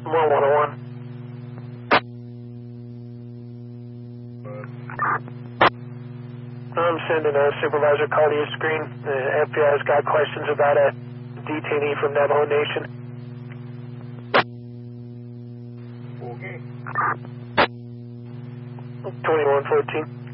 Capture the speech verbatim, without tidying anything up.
one one oh one. I'm sending a supervisor call to your screen. The F B I's got questions about a detainee from Navajo Nation. Okay. twenty-one fourteen.